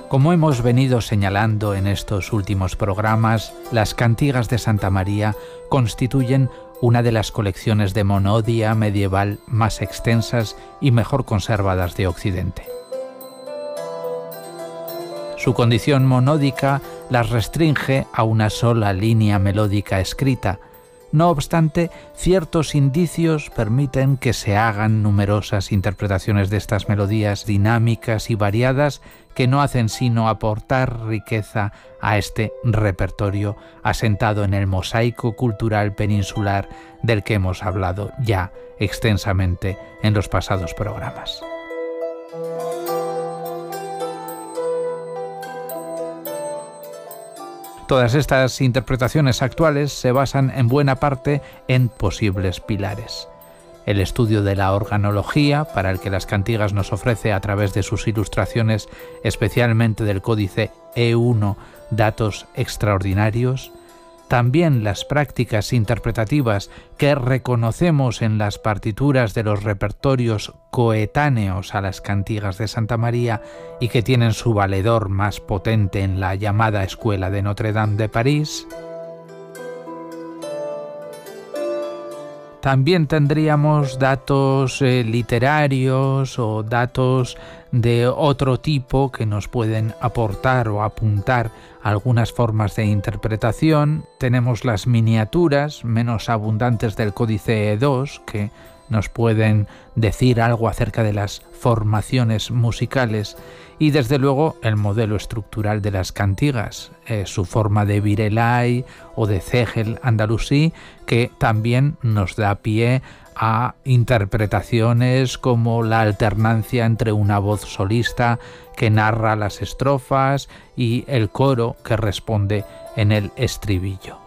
Como hemos venido señalando en estos últimos programas, las cantigas de Santa María constituyen una de las colecciones de monodia medieval más extensas y mejor conservadas de Occidente. Su condición monódica las restringe a una sola línea melódica escrita. No obstante, ciertos indicios permiten que se hagan numerosas interpretaciones de estas melodías dinámicas y variadas que no hacen sino aportar riqueza a este repertorio asentado en el mosaico cultural peninsular del que hemos hablado ya extensamente en los pasados programas. Todas estas interpretaciones actuales se basan en buena parte en posibles pilares: el estudio de la organología, para el que las cantigas nos ofrece a través de sus ilustraciones, especialmente del códice E1, datos extraordinarios; también las prácticas interpretativas que reconocemos en las partituras de los repertorios coetáneos a las cantigas de Santa María y que tienen su valedor más potente en la llamada Escuela de Notre Dame de París. También tendríamos datos literarios o datos de otro tipo que nos pueden aportar o apuntar algunas formas de interpretación. Tenemos las miniaturas menos abundantes del códice E2 que nos pueden decir algo acerca de las formaciones musicales y desde luego el modelo estructural de las cantigas, su forma de virelai o de cegel andalusí, que también nos da pie a interpretaciones como la alternancia entre una voz solista que narra las estrofas y el coro que responde en el estribillo.